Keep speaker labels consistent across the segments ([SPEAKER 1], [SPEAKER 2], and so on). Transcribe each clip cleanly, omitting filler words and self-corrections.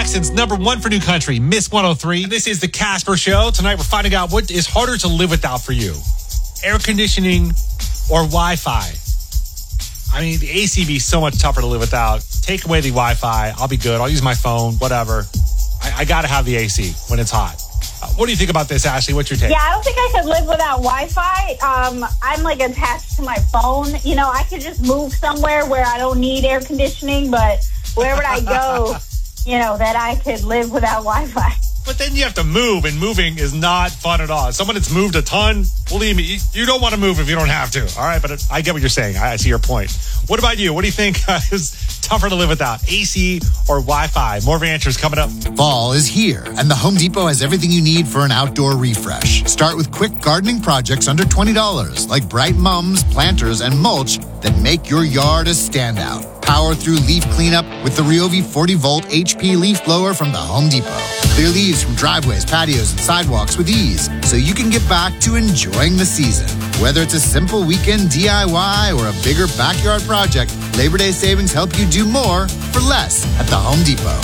[SPEAKER 1] Jackson's #1 for new country, Miss 103. This is the Casper Show. Tonight we're finding out what is harder to live without for you. Air conditioning or Wi-Fi? I mean, the AC be so much tougher to live without. Take away the Wi-Fi. I'll be good. I'll use my phone, whatever. I got to have the AC when it's hot. What do you think about this, Ashley? What's your take?
[SPEAKER 2] Yeah, I don't think I could live without Wi-Fi. I'm like attached to my phone. You know, I could just move somewhere where I don't need air conditioning, but wherever I go, you know, that I could live without Wi-Fi.
[SPEAKER 1] But then you have to move, and moving is not fun at all. Someone that's moved a ton, believe me, you don't want to move if you don't have to. All right, but I get what you're saying. I see your point. What about you? What do you think is tougher to live without, AC or Wi-Fi? More of your answers coming up.
[SPEAKER 3] Fall is here, and the Home Depot has everything you need for an outdoor refresh. Start with quick gardening projects under $20, like bright mums, planters, and mulch that make your yard a standout. Power through leaf cleanup with the Ryobi 40-volt HP leaf blower from the Home Depot. Clear leaves from driveways, patios, and sidewalks with ease, so you can get back to enjoying the season. Whether it's a simple weekend DIY or a bigger backyard project, Labor Day savings help you do more for less at the Home Depot.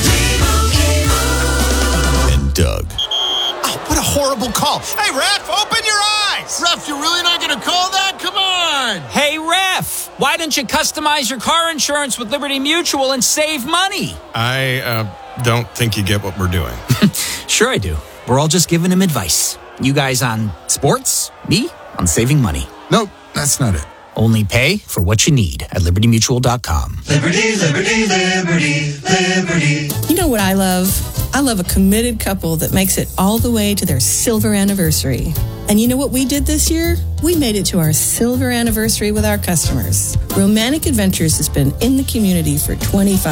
[SPEAKER 4] And Doug.
[SPEAKER 3] Oh, what a horrible call. Hey, Ref, open your eyes. Ref, you're really not going to call that? Come on.
[SPEAKER 5] Hey, Ref, why don't you customize your car insurance with Liberty Mutual and save money?
[SPEAKER 4] I don't think you get what we're doing.
[SPEAKER 5] Sure I do. We're all just giving him advice. You guys on sports, me on saving money.
[SPEAKER 3] Nope, that's not it.
[SPEAKER 5] Only pay for what you need at libertymutual.com.
[SPEAKER 6] Liberty, liberty, liberty, liberty.
[SPEAKER 7] You know what I love? I love a committed couple that makes it all the way to their silver anniversary. And you know what we did this year? We made it to our silver anniversary with our customers. Romantic Adventures has been in the community for 25